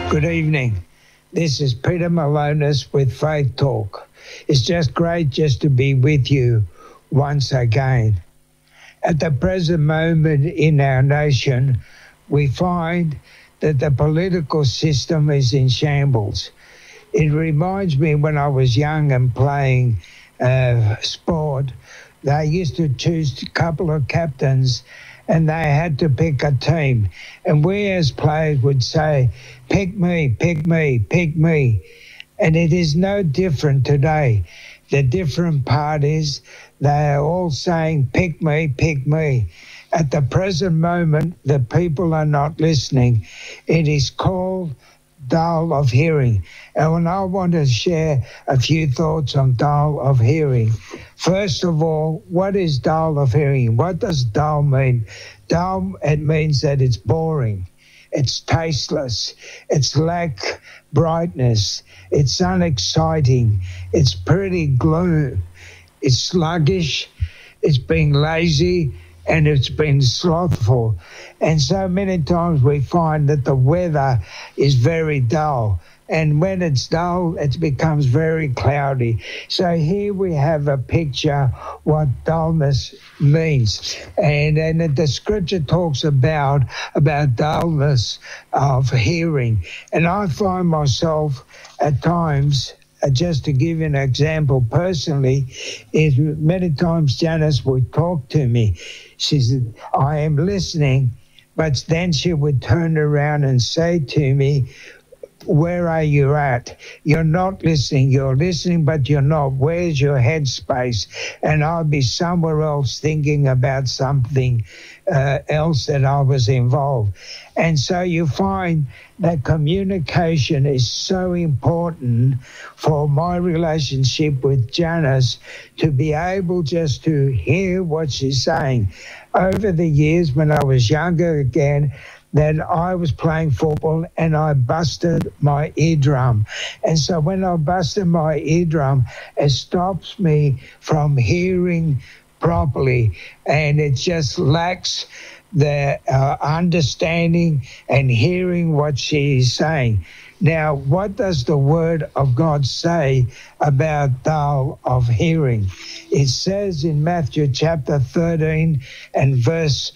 Good evening. This is Peter Malonis with Faith Talk. It's just great just to be with you once again. At the present moment in our nation, we find that the political system is in shambles. It reminds me when I was young and playing sport, they used to choose a couple of captains and they had to pick a team. And we as players would say, pick me, pick me, pick me. And it is no different today. The different part is they are all saying, pick me, pick me. At the present moment, the people are not listening. It is called dull of hearing. And I want to share a few thoughts on dull of hearing. First of all, what is dull of hearing? What does dull mean? Dull, it means that it's boring. It's tasteless. It's lack brightness. It's unexciting. It's pretty gloom. It's sluggish. It's being lazy. And it's been slothful. And so many times we find that the weather is very dull. And when it's dull, it becomes very cloudy. So here we have a picture what dullness means. And the scripture talks about dullness of hearing. And I find myself at times, just to give you an example personally, is many times Janice would talk to me. She said, I am listening, but then she would turn around and say to me, where are you at? You're not listening. You're listening, but you're not. Where's your headspace? And I'll be somewhere else thinking about something else that I was involved. And so you find that communication is so important for my relationship with Janice, to be able just to hear what she's saying. Over the years, when I was younger again, that I was playing football and I busted my eardrum. And so when I busted my eardrum, it stops me from hearing properly, and it just lacks the understanding and hearing what she is saying. Now, what does the word of God say about dull of hearing? It says in Matthew chapter 13 and verse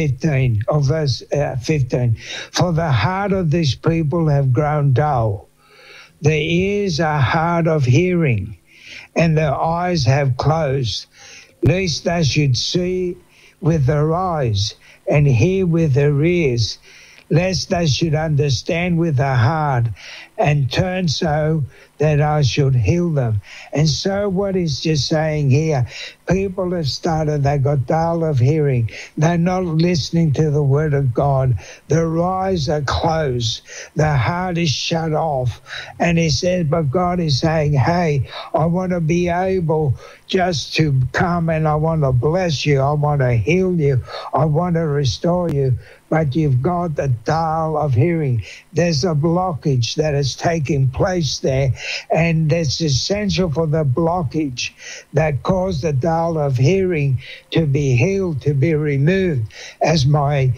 15, or verse 15, for the heart of these people have grown dull. Their ears are hard of hearing, and their eyes have closed, lest they should see with their eyes and hear with their ears, lest they should understand with their heart and turn so that I should heal them. And so what he's just saying here, people have started, they got dull of hearing. They're not listening to the word of God. Their eyes are closed. Their heart is shut off. And he says, but God is saying, hey, I want to be able just to come and I want to bless you. I want to heal you. I want to restore you. But you've got the dull of hearing. There's a blockage that is taking place there, and it's essential for the blockage that caused the dull of hearing to be healed, to be removed. As my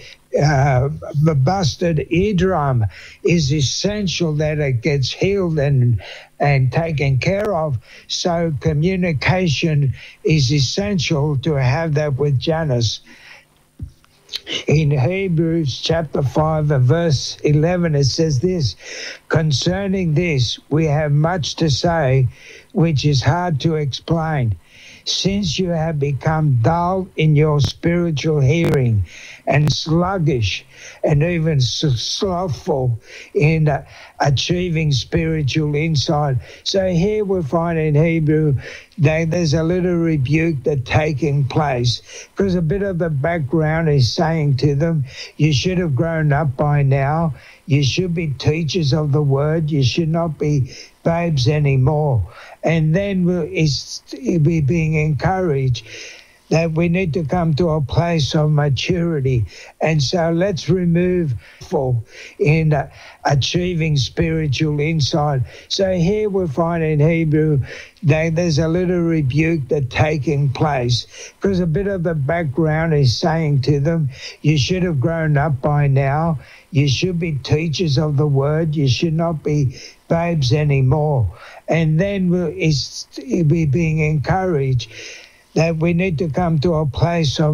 the busted eardrum is essential that it gets healed and taken care of. So communication is essential to have that with Janice. In Hebrews chapter 5 and verse 11, it says this, concerning this, we have much to say, which is hard to explain, since you have become dull in your spiritual hearing and sluggish and even slothful in achieving spiritual insight. So here we find in Hebrew that there's a little rebuke that's taking place, because a bit of the background is saying to them, you should have grown up by now. You should be teachers of the word. You should not be babes anymore. And then we're being encouraged that we need to come to a place of maturity. And so let's remove in achieving spiritual insight. So here we find in Hebrew that there's a little rebuke that's taking place, because a bit of the background is saying to them, you should have grown up by now. You should be teachers of the word. You should not be babes anymore. And then we're being encouraged that we need to come to a place of